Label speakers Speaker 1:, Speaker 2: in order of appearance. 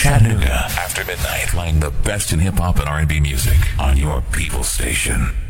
Speaker 1: Chattanooga. After midnight, playing the best in hip-hop and R&B music on your People Station.